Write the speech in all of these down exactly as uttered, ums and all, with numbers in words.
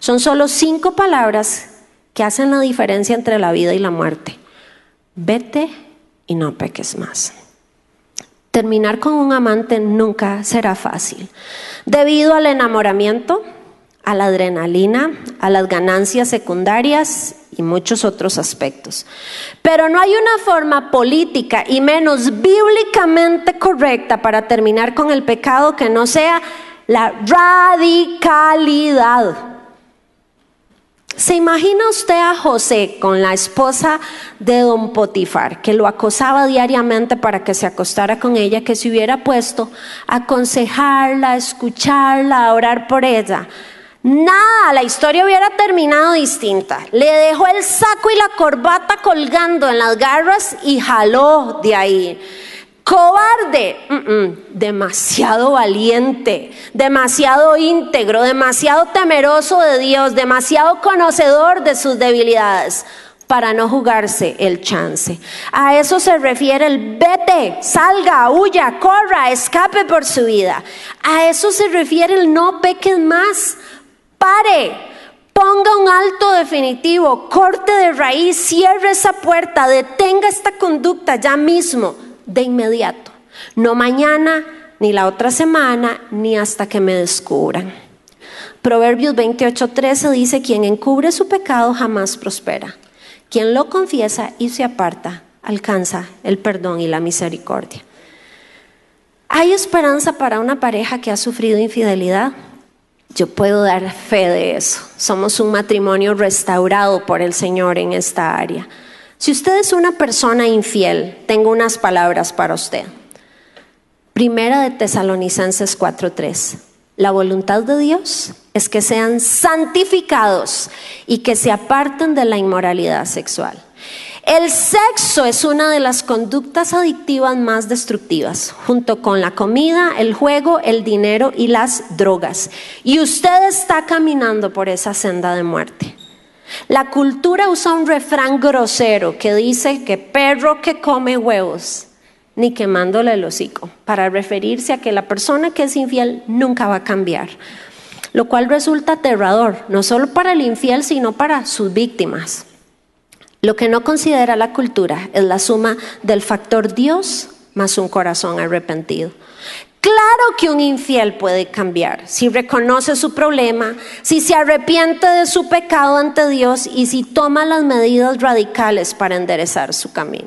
Son solo cinco palabras que hacen la diferencia entre la vida y la muerte. Vete y no peques más. Terminar con un amante nunca será fácil, debido al enamoramiento, a la adrenalina, a las ganancias secundarias y muchos otros aspectos. Pero no hay una forma política y menos bíblicamente correcta para terminar con el pecado que no sea la radicalidad. ¿Se imagina usted a José con la esposa de don Potifar, que lo acosaba diariamente para que se acostara con ella, que se hubiera puesto a aconsejarla, a escucharla, a orar por ella? Nada, la historia hubiera terminado distinta. Le dejó el saco y la corbata colgando en las garras y jaló de ahí. Cobarde, uh-uh. demasiado valiente, demasiado íntegro, demasiado temeroso de Dios, demasiado conocedor de sus debilidades para no jugarse el chance. A eso se refiere el vete, salga, huya, corra, escape por su vida. A eso se refiere el no peques más. Pare, ponga un alto definitivo, corte de raíz, cierre esa puerta, detenga esta conducta ya mismo, de inmediato. No mañana, ni la otra semana, ni hasta que me descubran. Proverbios veintiocho trece dice: quien encubre su pecado jamás prospera. Quien lo confiesa y se aparta, alcanza el perdón y la misericordia. ¿Hay esperanza para una pareja que ha sufrido infidelidad? Yo puedo dar fe de eso. Somos un matrimonio restaurado por el Señor en esta área. Si usted es una persona infiel, tengo unas palabras para usted. Primera de Tesalonicenses cuatro tres. La voluntad de Dios es que sean santificados y que se aparten de la inmoralidad sexual. El sexo es una de las conductas adictivas más destructivas, junto con la comida, el juego, el dinero y las drogas. Y usted está caminando por esa senda de muerte. La cultura usa un refrán grosero que dice que perro que come huevos, ni quemándole el hocico, para referirse a que la persona que es infiel nunca va a cambiar. Lo cual resulta aterrador, no solo para el infiel, sino para sus víctimas. Lo que no considera la cultura es la suma del factor Dios más un corazón arrepentido. Claro que un infiel puede cambiar si reconoce su problema, si se arrepiente de su pecado ante Dios y si toma las medidas radicales para enderezar su camino.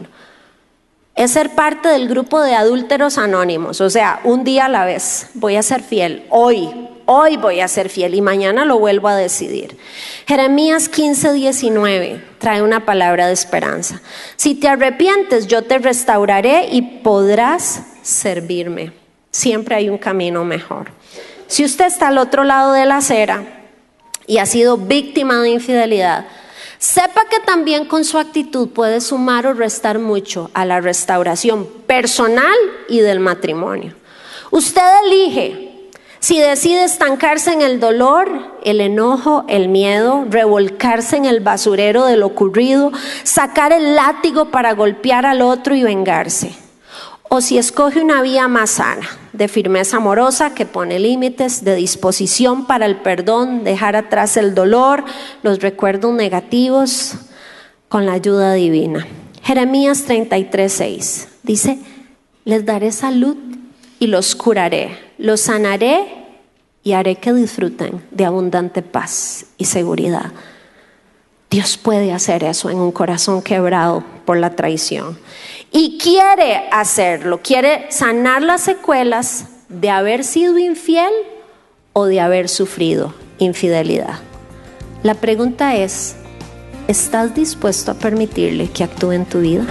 Es ser parte del grupo de adúlteros anónimos, o sea, un día a la vez. Voy a ser fiel hoy. Hoy voy a ser fiel y mañana lo vuelvo a decidir. Jeremías quince diecinueve trae una palabra de esperanza. Si te arrepientes, yo te restauraré y podrás servirme. Siempre hay un camino mejor. Si usted está al otro lado de la acera y ha sido víctima de infidelidad, sepa que también con su actitud puede sumar o restar mucho a la restauración personal y del matrimonio. Usted elige. Si decide estancarse en el dolor, el enojo, el miedo, revolcarse en el basurero de lo ocurrido, sacar el látigo para golpear al otro y vengarse. O si escoge una vía más sana, de firmeza amorosa que pone límites, de disposición para el perdón, dejar atrás el dolor, los recuerdos negativos, con la ayuda divina. Jeremías treinta y tres seis dice: les daré salud y los curaré. Los sanaré y haré que disfruten de abundante paz y seguridad. Dios puede hacer eso en un corazón quebrado por la traición. Y quiere hacerlo, quiere sanar las secuelas de haber sido infiel o de haber sufrido infidelidad. La pregunta es, ¿estás dispuesto a permitirle que actúe en tu vida?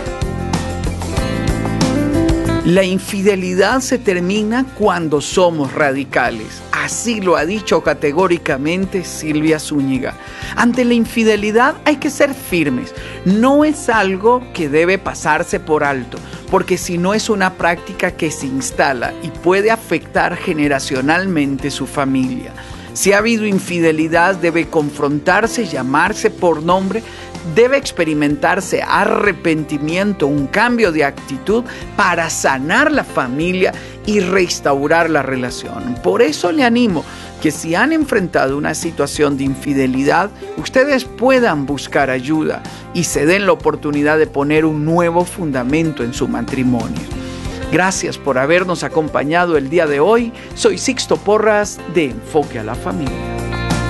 La infidelidad se termina cuando somos radicales. Así lo ha dicho categóricamente Silvia Zúñiga. Ante la infidelidad hay que ser firmes. No es algo que debe pasarse por alto, porque si no es una práctica que se instala y puede afectar generacionalmente su familia. Si ha habido infidelidad, debe confrontarse, llamarse por nombre, debe experimentarse arrepentimiento, un cambio de actitud para sanar la familia y restaurar la relación. Por eso le animo, que si han enfrentado una situación de infidelidad, ustedes puedan buscar ayuda y se den la oportunidad de poner un nuevo fundamento en su matrimonio. Gracias por habernos acompañado el día de hoy. Soy Sixto Porras de Enfoque a la Familia.